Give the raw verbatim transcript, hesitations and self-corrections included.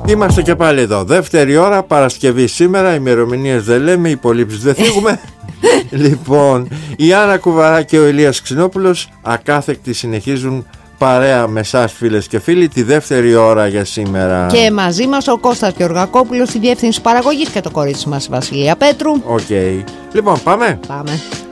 Είμαστε και πάλι εδώ. Δεύτερη ώρα, Παρασκευή σήμερα. Ημερομηνίες δεν λέμε, υπολείψεις δεν θίγουμε. Λοιπόν, η Άννα Κουβαρά και ο Ηλίας Ξινόπουλος ακάθεκτοι συνεχίζουν παρέα με εσάς, φίλες και φίλοι, τη δεύτερη ώρα για σήμερα. Και μαζί μας ο Κώστας Γεωργακόπουλος στη διεύθυνση παραγωγής και το κορίτσι μας η Βασιλεία Πέτρου. Οκ. Okay. Λοιπόν, πάμε. Πάμε.